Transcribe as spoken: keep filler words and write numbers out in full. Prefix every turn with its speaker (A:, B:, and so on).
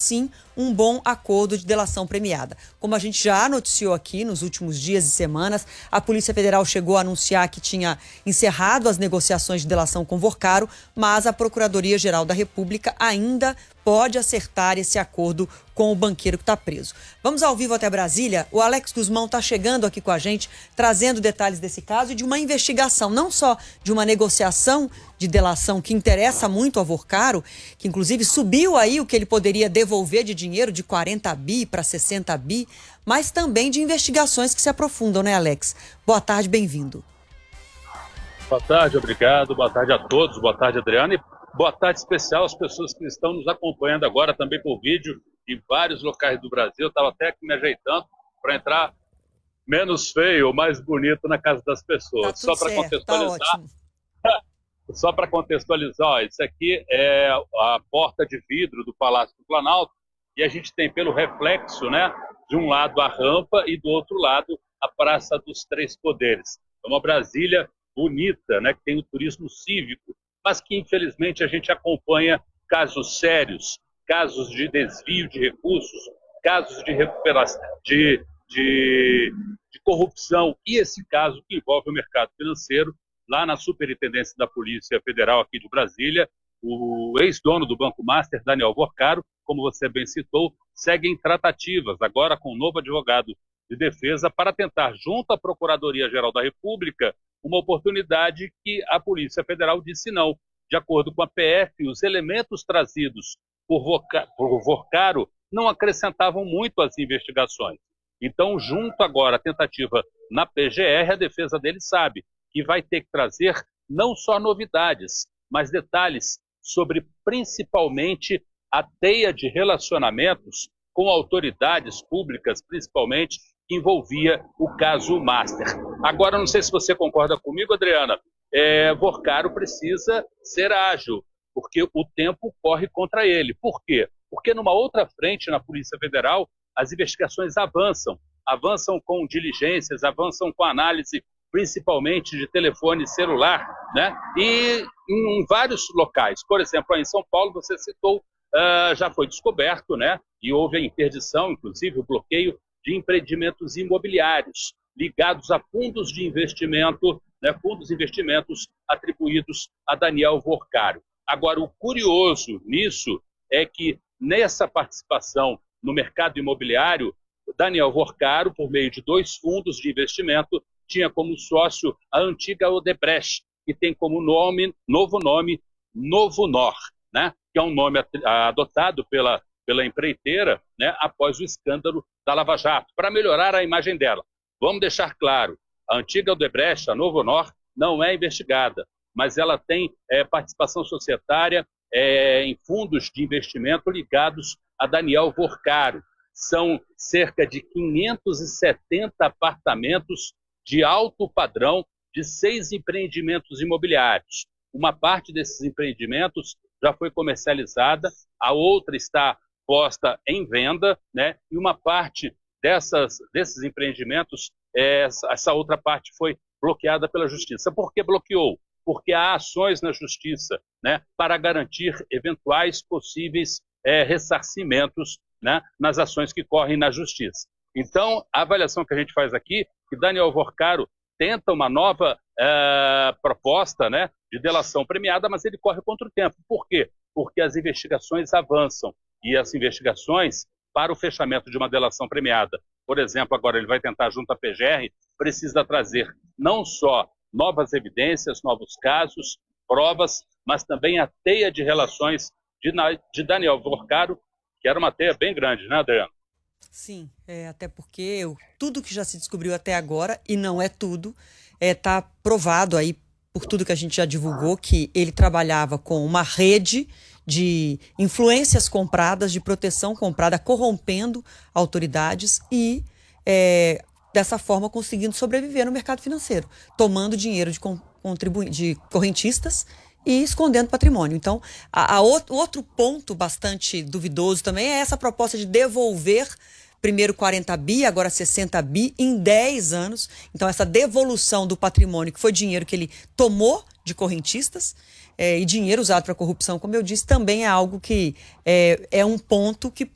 A: sim, um bom acordo de delação premiada. Como a gente já noticiou aqui nos últimos dias e semanas, a Polícia Federal chegou a anunciar que tinha encerrado as negociações de delação com Vorcaro, mas a Procuradoria-Geral da República ainda pode acertar esse acordo com o banqueiro que está preso. Vamos ao vivo até Brasília. O Alex Guzmão está chegando aqui com a gente, trazendo detalhes desse caso e de uma investigação, não só de uma negociação de delação que interessa muito ao Vorcaro, que inclusive subiu aí o que ele poderia devolver de dinheiro de quarenta bi para sessenta bi, mas também de investigações que se aprofundam, né, Alex? Boa tarde, bem-vindo.
B: Boa tarde, obrigado. Boa tarde a todos. Boa tarde, Adriana. E boa tarde especial às pessoas que estão nos acompanhando agora também por vídeo em vários locais do Brasil. Eu estava até aqui me ajeitando para entrar menos feio, mais bonito na casa das pessoas.
A: Tá
B: Só para contextualizar.
A: Tá ótimo.
B: Só para contextualizar, ó, isso aqui é a porta de vidro do Palácio do Planalto e a gente tem pelo reflexo, né, de um lado a rampa e do outro lado a Praça dos Três Poderes. É uma Brasília bonita, né, que tem o turismo cívico, mas que infelizmente a gente acompanha casos sérios, casos de desvio de recursos, casos de recuperação, de, de, de corrupção e esse caso que envolve o mercado financeiro. Lá na Superintendência da Polícia Federal aqui de Brasília, o ex-dono do Banco Master, Daniel Vorcaro, como você bem citou, segue em tratativas, agora com um novo advogado de defesa, para tentar, junto à Procuradoria-Geral da República, uma oportunidade que a Polícia Federal disse não. De acordo com a P F, os elementos trazidos por, Vorca... por Vorcaro não acrescentavam muito às investigações. Então, junto agora à tentativa na P G R, a defesa dele sabe que vai ter que trazer não só novidades, mas detalhes sobre principalmente a teia de relacionamentos com autoridades públicas, principalmente, que envolvia o caso Master. Agora, não sei se você concorda comigo, Adriana, é, Vorcaro precisa ser ágil, porque o tempo corre contra ele. Por quê? Porque numa outra frente na Polícia Federal, as investigações avançam, avançam com diligências, avançam com análise principalmente de telefone celular, né? E em vários locais. Por exemplo, aí em São Paulo, você citou, uh, já foi descoberto, né? E houve a interdição, inclusive o bloqueio de empreendimentos imobiliários ligados a fundos de investimento, né? Fundos de investimentos atribuídos a Daniel Vorcaro. Agora, o curioso nisso é que nessa participação no mercado imobiliário, Daniel Vorcaro, por meio de dois fundos de investimento, tinha como sócio a antiga Odebrecht, que tem como nome, novo nome, Novo Nor, né? Que é um nome adotado pela, pela empreiteira, né? Após o escândalo da Lava Jato, para melhorar a imagem dela. Vamos deixar claro, a antiga Odebrecht, a Novo Nor, não é investigada, mas ela tem é, participação societária é, em fundos de investimento ligados a Daniel Vorcaro. São cerca de quinhentos e setenta apartamentos de alto padrão de seis empreendimentos imobiliários. Uma parte desses empreendimentos já foi comercializada, a outra está posta em venda, né? E uma parte dessas, desses empreendimentos, essa, essa outra parte foi bloqueada pela Justiça. Por que bloqueou? Porque há ações na Justiça, né, para garantir eventuais possíveis é, ressarcimentos, né, nas ações que correm na Justiça. Então, a avaliação que a gente faz aqui, que Daniel Vorcaro tenta uma nova é, proposta, né, de delação premiada, mas ele corre contra o tempo. Por quê? Porque as investigações avançam e as investigações para o fechamento de uma delação premiada, por exemplo, agora ele vai tentar junto à P G R, precisa trazer não só novas evidências, novos casos, provas, mas também a teia de relações de, de Daniel Vorcaro, que era uma teia bem grande, né, Adriano?
A: Sim, é, até porque eu, tudo que já se descobriu até agora, e não é tudo, está é, provado aí por tudo que a gente já divulgou, que ele trabalhava com uma rede de influências compradas, de proteção comprada, corrompendo autoridades e, é, dessa forma, conseguindo sobreviver no mercado financeiro, tomando dinheiro de, contribu- de correntistas e escondendo patrimônio. Então, a, a outro, outro ponto bastante duvidoso também é essa proposta de devolver primeiro quarenta bi, agora sessenta bi em dez anos. Então, essa devolução do patrimônio, que foi dinheiro que ele tomou de correntistas, é, e dinheiro usado para corrupção, como eu disse, também é algo que é, é um ponto que